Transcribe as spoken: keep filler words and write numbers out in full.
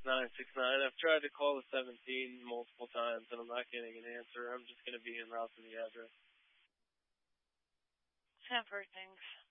nine six nine. I've tried to call the seventeen multiple times, and I'm not getting an answer. I'm just going to be en route to the address. ten four, thanks.